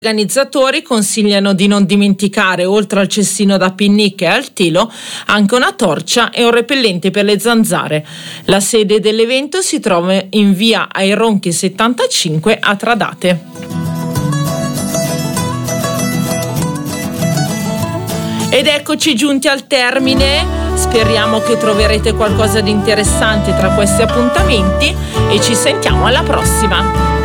Gli organizzatori consigliano di non dimenticare, oltre al cestino da picnic e al telo, anche una torcia e un repellente per le zanzare. La sede dell'evento si trova in via ai Ronchi 75 a Tradate. Ed eccoci giunti al termine. Speriamo che troverete qualcosa di interessante tra questi appuntamenti e ci sentiamo alla prossima.